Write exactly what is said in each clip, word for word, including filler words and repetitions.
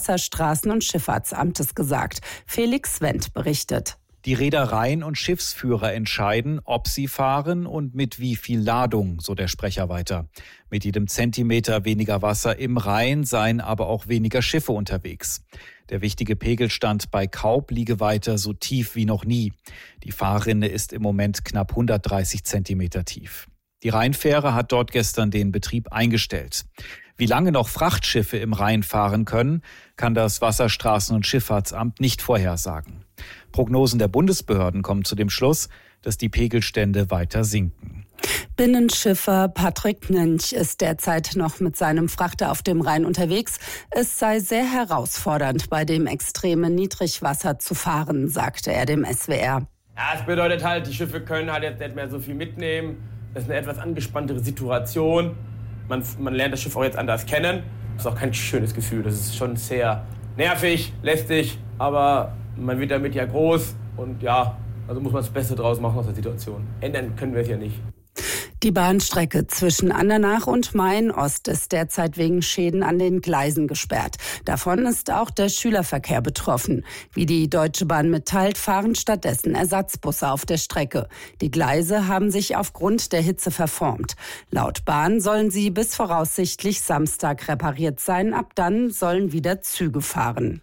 Wasserstraßen- und Schifffahrtsamtes gesagt. Felix Wendt berichtet. Die Reedereien und Schiffsführer entscheiden, ob sie fahren und mit wie viel Ladung, so der Sprecher weiter. Mit jedem Zentimeter weniger Wasser im Rhein seien aber auch weniger Schiffe unterwegs. Der wichtige Pegelstand bei Kaub liege weiter so tief wie noch nie. Die Fahrrinne ist im Moment knapp hundertdreißig Zentimeter tief. Die Rheinfähre hat dort gestern den Betrieb eingestellt. Wie lange noch Frachtschiffe im Rhein fahren können, kann das Wasserstraßen- und Schifffahrtsamt nicht vorhersagen. Prognosen der Bundesbehörden kommen zu dem Schluss, dass die Pegelstände weiter sinken. Binnenschiffer Patrick Nönch ist derzeit noch mit seinem Frachter auf dem Rhein unterwegs. Es sei sehr herausfordernd, bei dem extremen Niedrigwasser zu fahren, sagte er dem S W R. Ja, es bedeutet halt, die Schiffe können halt jetzt nicht mehr so viel mitnehmen. Das ist eine etwas angespanntere Situation. Man, man lernt das Schiff auch jetzt anders kennen. Das ist auch kein schönes Gefühl. Das ist schon sehr nervig, lästig, aber man wird damit ja groß und ja, also muss man das Beste draus machen aus der Situation. Ändern können wir es ja nicht. Die Bahnstrecke zwischen Andernach und Main-Ost ist derzeit wegen Schäden an den Gleisen gesperrt. Davon ist auch der Schülerverkehr betroffen. Wie die Deutsche Bahn mitteilt, fahren stattdessen Ersatzbusse auf der Strecke. Die Gleise haben sich aufgrund der Hitze verformt. Laut Bahn sollen sie bis voraussichtlich Samstag repariert sein. Ab dann sollen wieder Züge fahren.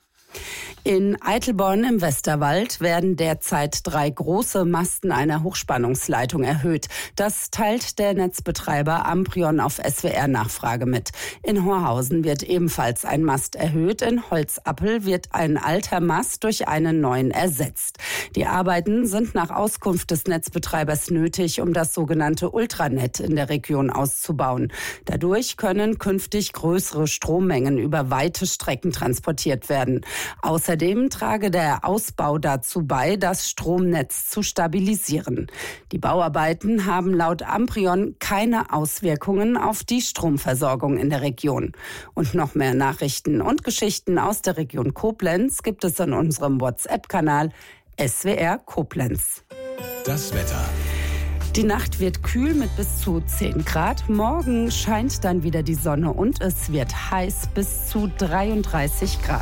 In Eitelborn im Westerwald werden derzeit drei große Masten einer Hochspannungsleitung erhöht. Das teilt der Netzbetreiber Amprion auf S W R-Nachfrage mit. In Horhausen wird ebenfalls ein Mast erhöht. In Holzappel wird ein alter Mast durch einen neuen ersetzt. Die Arbeiten sind nach Auskunft des Netzbetreibers nötig, um das sogenannte Ultranet in der Region auszubauen. Dadurch können künftig größere Strommengen über weite Strecken transportiert werden. Außerdem trage der Ausbau dazu bei, das Stromnetz zu stabilisieren. Die Bauarbeiten haben laut Amprion keine Auswirkungen auf die Stromversorgung in der Region. Und noch mehr Nachrichten und Geschichten aus der Region Koblenz gibt es in unserem WhatsApp-Kanal S W R Koblenz. Das Wetter. Die Nacht wird kühl mit bis zu zehn Grad. Morgen scheint dann wieder die Sonne und es wird heiß bis zu dreiunddreißig Grad.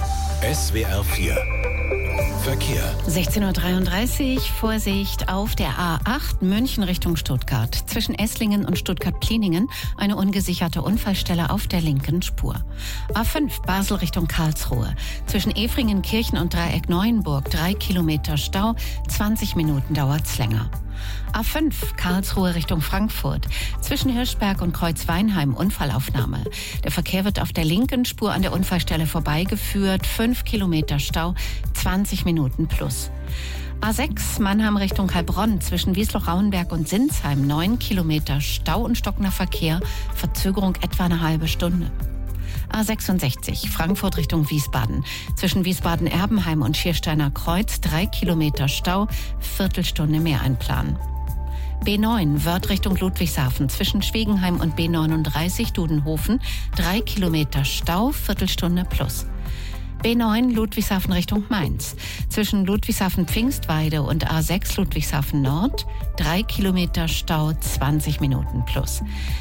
S W R vier Verkehr. sechzehn Uhr dreiunddreißig, Vorsicht auf der A acht München Richtung Stuttgart. Zwischen Esslingen und Stuttgart-Pliningen eine ungesicherte Unfallstelle auf der linken Spur. A fünf Basel Richtung Karlsruhe. Zwischen Efringen-Kirchen und Dreieck-Neuenburg drei Kilometer Stau, zwanzig Minuten dauert's länger. A fünf Karlsruhe Richtung Frankfurt. Zwischen Hirschberg und Kreuzweinheim Unfallaufnahme. Der Verkehr wird auf der linken Spur an der Unfallstelle vorbeigeführt. fünf Kilometer Stau, zwanzig Minuten plus. A sechs Mannheim Richtung Heilbronn. Zwischen Wiesloch-Rauenberg und Sinsheim neun Kilometer Stau und stockender Verkehr. Verzögerung etwa eine halbe Stunde. A sechsundsechzig Frankfurt Richtung Wiesbaden. Zwischen Wiesbaden-Erbenheim und Schiersteiner Kreuz drei Kilometer Stau, Viertelstunde mehr einplanen. B neun Wörth Richtung Ludwigshafen. Zwischen Schwegenheim und B neununddreißig Dudenhofen drei Kilometer Stau, Viertelstunde plus. B neun Ludwigshafen Richtung Mainz. Zwischen Ludwigshafen-Pfingstweide und A sechs Ludwigshafen Nord drei Kilometer Stau, zwanzig Minuten plus.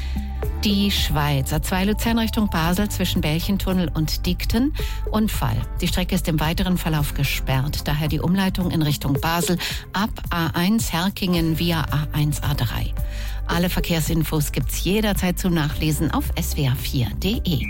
Die Schweiz. A zwei Luzern Richtung Basel zwischen Belchentunnel und Diekten. Unfall. Die Strecke ist im weiteren Verlauf gesperrt. Daher die Umleitung in Richtung Basel ab A eins Herkingen via A eins A drei. Alle Verkehrsinfos gibt's jederzeit zum Nachlesen auf S W R vier Punkt de.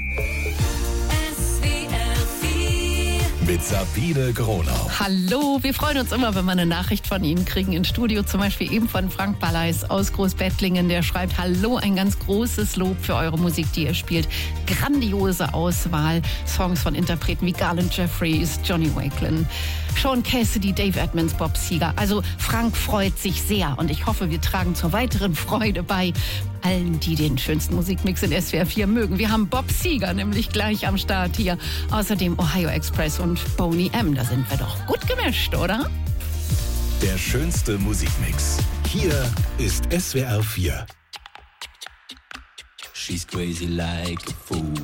Mit Sabine Gronau. Hallo, wir freuen uns immer, wenn wir eine Nachricht von Ihnen kriegen ins Studio, zum Beispiel eben von Frank Balleis aus Großbettlingen, der schreibt: Hallo, ein ganz großes Lob für eure Musik, die ihr spielt. Grandiose Auswahl, Songs von Interpreten wie Garland Jeffries, Johnny Wakelin, Sean Cassidy, Dave Edmunds, Bob Seger. Also Frank freut sich sehr und ich hoffe, wir tragen zur weiteren Freude bei allen, die den schönsten Musikmix in S W R vier mögen. Wir haben Bob Seger nämlich gleich am Start hier. Außerdem Ohio Express und Boney M. Da sind wir doch gut gemischt, oder? Der schönste Musikmix. Hier ist S W R vier. She's crazy like a fool.